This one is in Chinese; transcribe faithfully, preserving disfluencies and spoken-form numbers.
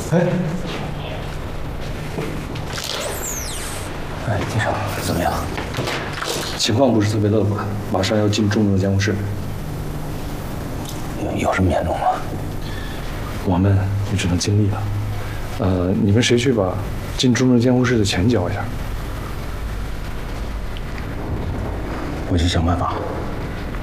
哎，哎，金少怎么样？ 情况不是特别乐观，马上要进重症监护室。 有有这么严重吗？ 我们也只能尽力了。呃，你们谁去把进重症监护室的钱交一下？ 我去想办法。